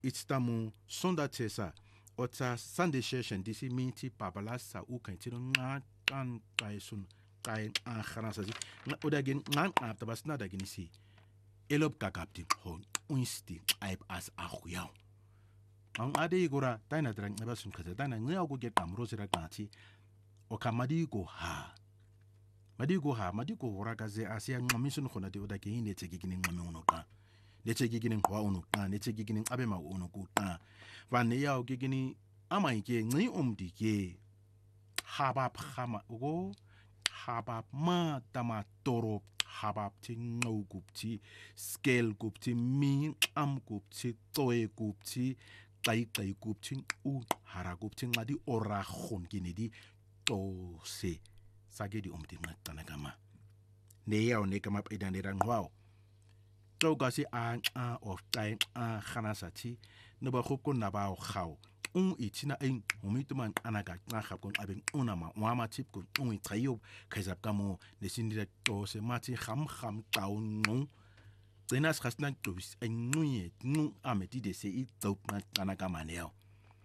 Itstamu sonda tesa ota Sunday session disi minti pabalasa u kan tino nga kan kaisun kain akhanasa si odagin ngan tabas na dagin si elop kakapti hon unsti aib as akhuyaw ang ade igora taina drang nabasun kaza taina ngaw go get amro sira kanti o kamadi go ha madi go hora kaze asia ngamisun khona de odagin ne tsegigini ngami unoka netse gigini kwa unoka netse gigini abema unokuta vane yaw gigini amaike ngi umdike habab khama ugo habab ma tama toro habab ti ngau gupti scale gupti mi am gupti toy gupti kai gupti u hara gupti ngadi ora khon kinidi to se sagedi umdi ngata kama ne yaw ne kama idanira ngwao to gasi a of time a khanasati no ba khop ko na ba khaw itina ein umituman anaga na khap kon abeng unama wama tip kon tayo kaizap kamo ne sindira to se mati kham taw no tenas khasna to nuye nu ameti de se I top na anaga maneo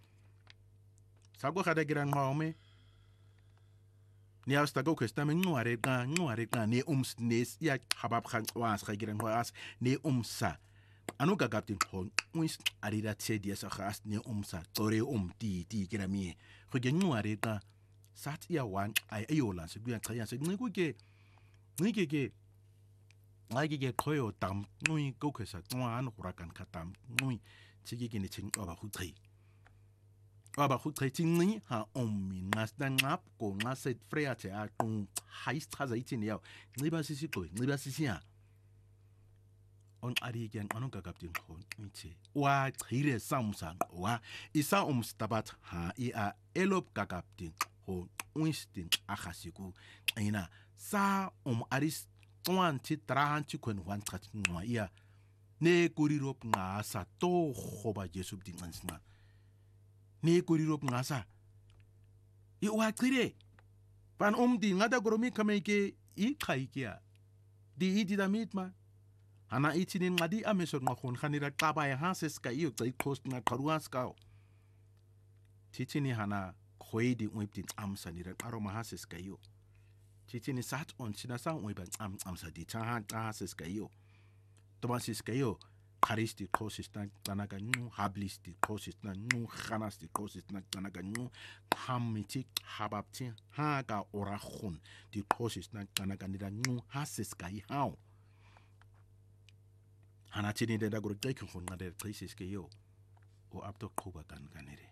sago khada giran ngome ni austago kwestamen nuare ga ne umsnes ya habab khan was giran was ne umsa anuga gaptin hon wins arida tsedia sa khas ne umsa tore ti kirami go ge nuare ga sat ya wan ai ayola se guya tsaya se ngiku ke ngai ke khoyo tam nui go khesa twan hurakan khatam nui chigi ke ne ching oba khu tingi ha ommi ngasdan ngap ko ngaset freya te a tung heist ha zaitin ya ngiba sisi ko ngiba sisi ya on ari gen anuga gaptin hon inche wa khire samsang wa isa stabat ha a elop gagaptin hon winstin akhasiku ina sa aris twanti trahanti kwen wan tat ngwa ya ne kurirop nga sa to khoba jesub din ansna ne kurirop nga sa I wa khire pan di ngada goromi kameke I khaikia di ididamit ma Hana itinin ngadi amesor ngakon khanira tabay hases ka iyo tay post nga karuas ka. Titini hana khoedi uiptin amsa nira aroma hases ka iyo. Titini sat on sinasa uipan amsa di tahan hases ka iyo. Tomasis ka iyo karisti kosis na tanaga nyu hablisti kosis na nyu khanasti kosis na tanaga nyu hamitik habapti haga orahun di kosis na tanaga nira nyu hases ka ihao. Hana tini de da guru taikin khon ngade taisis ke yo o abdo khoba kan kanere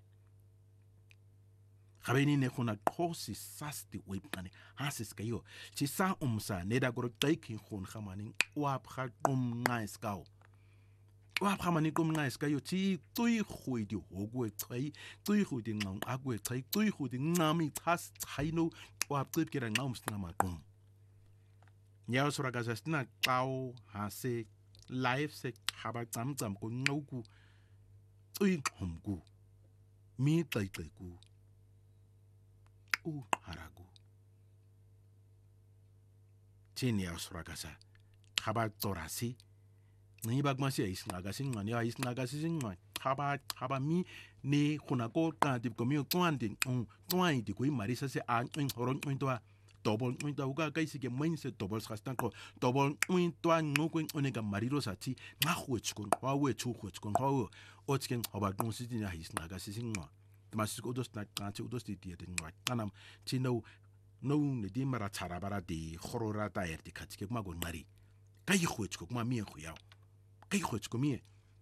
khabeni ne khona khosi sasti web kane hasis ke yo chi sa umsa ne da guru taikin khon khamani wa bkha kum nice ka wa bkha mani kum nice ka yo chi tui khoi di hogwe tsai tui khoi di ngam agwe tsai tui khoi di ngami tas tsaino wa trip ke da ngam sna ma kum nya sura ga sna tao hase life se haba tam ko ngoku ui homgu mi tai ku u haragu chini ausragasa haba torasi ni bagmasi isnagasi ngani isnagasi singma haba mi ne khunako ka dip ko mi twandin twai di ko marisa se an horon toa double uinta uga kaisi ke mainse double khastan ko double uinta ngoko onega mariro sati nga khwetskon wa wetsu khwetskon ha otsken hoba donsi dinya hisnaga sisingwa masiko dos na kanti udos di dia denwa kanam chino no ne di mara charabara di khorora ta erti khatike ma gon mari kai khwetsko ma mi khuyao kai khwetsko mi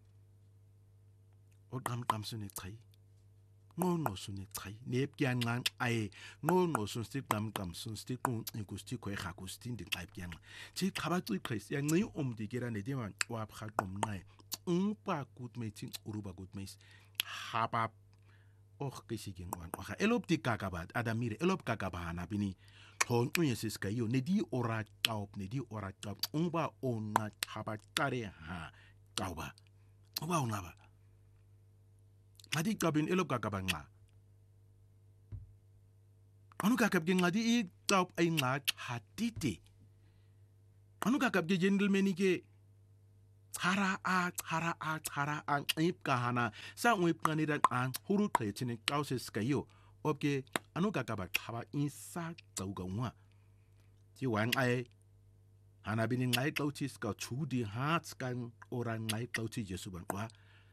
o kam sune kai no sune kai nep kyan ngang ai no sun stik kam sun stik kun ikusti ko khakustin di type kyan chi khabatu kres ya ngi di gera ne di man wa khakom nai pa kut metin uruba gut mes haba kisigen wan wacha elop di kakabat adamire elop kakabana bini hon yeses kayo ne di ora taup umba ona haba tare ha tauba uba onaba Madi kabin elop kakabang nga. Ano kakabgin nga di I taup ay nga hatiti. Ano kakabgin gentleman ke chara a ip kahana sa ngwip kanida an huru tretine kause skayo opke anu kakaba khaba insa tauga wa ti wan ai hana bini ngai tauti ska chudi hats kan orang ngai tauti Jesu ban wa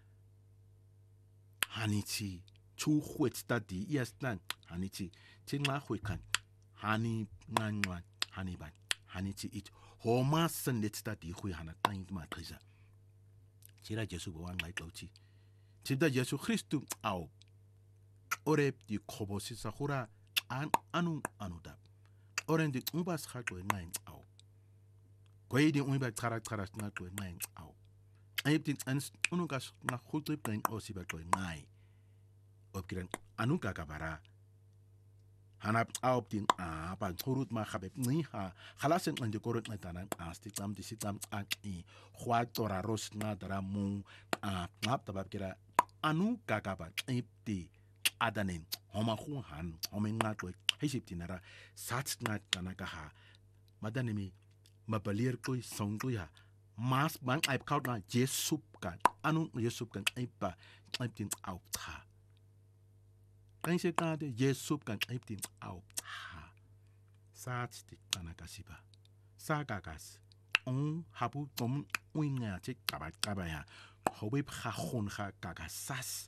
hanichi chu khwet study yastan hanichi tinga khwekan hani nganwan hani ban hanichi it homa sendet study khwe hana tain ma triza tira Jesu bo wan ngai tauti tida Jesu Christu au ore di kobosi sahura anu anuda oren di umbas khato ngai au kwai di umba tara na to ngai au ayiptin ans unukas na khultrip kain osiba to ngai opkiran anuka kabara hanap aoptin pa thurut ma khabep ni ha khalasen ande korot na tanan asti tam disi tam i khwa tora ros na dara mu ngap tabab kira anuka kaba ipti adanen homa khu han homen na to hesiptinara sats na tanaka ha madanemi mabalier koi song to ya mas bang aip kaut na jesup kan anu jesup kan aipa aiptin au tha kan se ka de jesup kan aiptin au tha sats ti tanaka siba sagagas on habu tom uinga ti kabaya hobe khon kha kagasas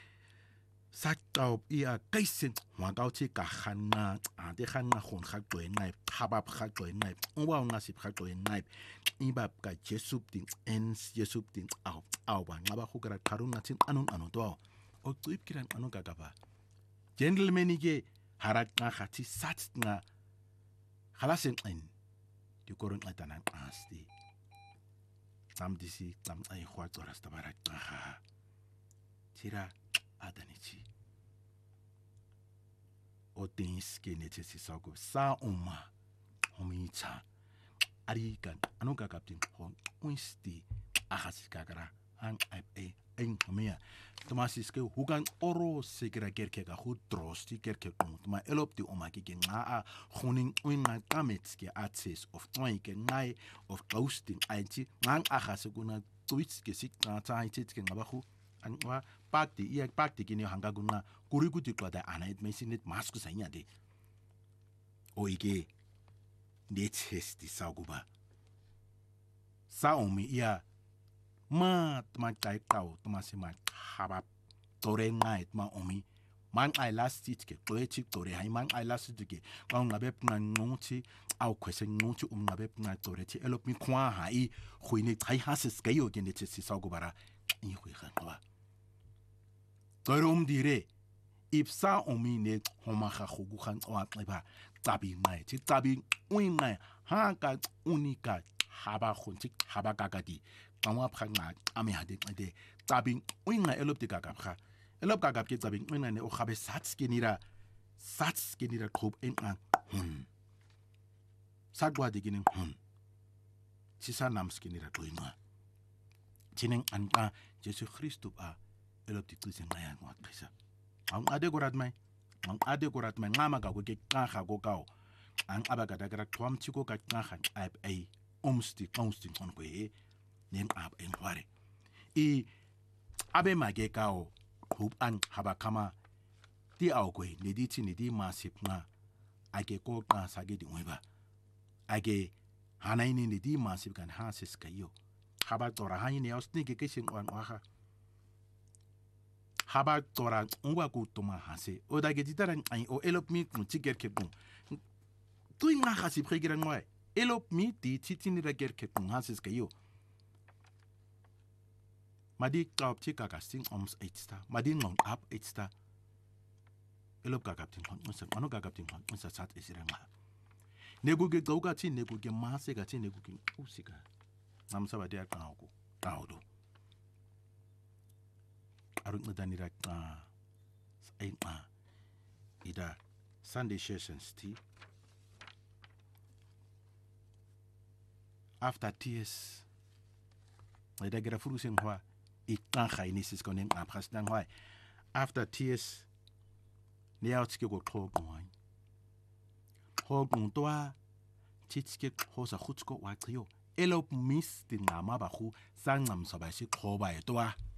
sakau ia kaisen wangau ti ka khana de khana khon kha to ngai habab kha to ngai wa ngasip kha to ngai ibab ka jesup tin ens jesup tin au ba ngaba khukara karuna tin anu to o tuip kiran anu gagaba gentleman ige harat nga khati sat nga khalasen en di koron atanan asti tam disi tam ai khwat oras tabarak ha tira adanichi o tens ke netesi sago sa uma homicha ari kan anu kakaptin hon unsti ahas kakara an ai en homia tomasis ke hugan oro sekera gerke ga hu drosti gerke ma elopti omaki ke nga khoning uinga kametski access of toy ke ngai of ghosting IT ngang ahas guna tweets ke sik ta IT ke ngabahu anwa pakti kini hangaguna kuriku ti kwada anait mesinit masku sanya de o ige netes di sauguba saomi ia ma kai kau tomasi ma habab tore ngai ma omi man ai last it ke toechi tore hai man ai last it ke kau ngabe na ngoti au kwese ngoti ngabe na tore ti elop mi kwa hai khuini hai hases ke yo ke netes di saugubara i hui khanwa Torom dire ipsa omi ne homa kha khugu khan wa ba tabi mai ti tabi uinga ha ka unika haba khunti haba gagadi kanwa phanga ame hade de tabi uinga elop de gagab kha elop gagab ke tabi uinga ne o khabe sats ke nira khub en an sagwa de ginin sisa namski nira toinga tineng anka Jesu Christu a elop ti tusen ngaya ngwa krisa ang ade gorat mai ngama ga go ke kha go kao ang abaga da gara twam chiko ka kha ai omsti constant on ko e nem ab en ware i abe mage kao hub an haba kama ti au ko ne di masip na age ko ka sage di weba age hanaini ne di masip kan hasis kayo haba tora hani osni ke sin on waha haba tora ngwa ku toma hase o da geditara ai o elop mi kun tiger ke kun tu inga hasi pregira ngwa elop mi ti titini da ger ke kun hases ke yo madi kap ti ka sing oms 8 star madi ngong up 8 star elop ka kaptin kon unsa manu ka kaptin kon unsa sat isira ngwa negu ge gauga ti negu ge mase ga ti negu ge usika namsa ba dia kan ko taudo arut ngedanira ida Sunday sessions ti after tears ida gira furusen hwa ikan khaini sis konen apras dan hwa after tears ni out ke go toa titske hosa khutsko wa trio elop mis tinqama bahu sangcamswa ba xixhoba etwa